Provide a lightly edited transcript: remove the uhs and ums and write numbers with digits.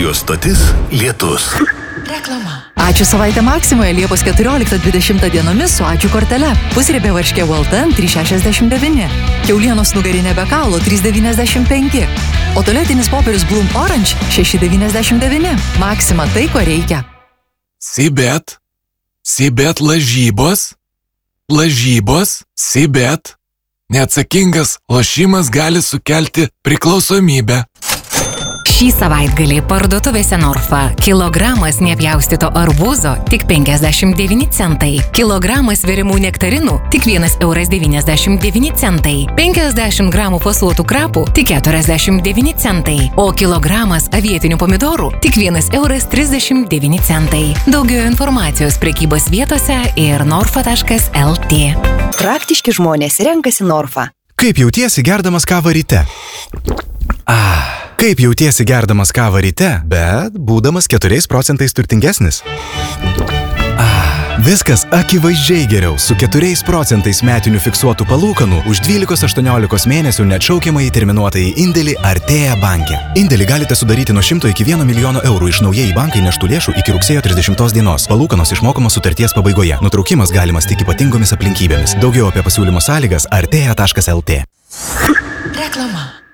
Radijos stotis Lietus. Reklama. Ačiū savaitę Maksimoje Liepos 14-20 dienomis su ačiū kortele. Pusriebė varškė Walton 3,69. Kiaulienos nugarinė be kaulo 3,95. O tualetinis popierius Bloom Orange 6,99. Maksima tai, ko reikia. Sibet lažybos. Sibet. Neatsakingas lošimas gali sukelti priklausomybę. Šį savaitgalį parduotuvėse Norfa. Kilogramas nepjaustyto arbūzo tik 59 centai. Kilogramas virimų nektarinų tik 1,99 centai. 50 gramų fasuotų krapų tik 49 centai. O kilogramas avietinių pomidorų tik 1,39 centai. Daugiau informacijos prekybos vietose ir norfa.lt. Praktiški žmonės renkasi Norfa. Kaip jautiesi gerdamas kavą ryte? Kaip jautiesi gerdamas kavą ryte, bet būdamas 4 procentais turtingesnis? Viskas akivaizdžiai geriau su 4 procentais metinių fiksuotų palūkanų už 12-18 mėnesių neatšaukiamai terminuotai indėlį Artėja banke. Indėlį galite sudaryti nuo 100 iki 1 milijono eurų iš naujai bankai neštų lėšų iki rugsėjo 30 dienos. Palūkanos išmokamos sutarties pabaigoje. Nutraukimas galimas tik ypatingomis aplinkybėmis. Daugiau apie pasiūlymo sąlygas artėja.lt. Reklama.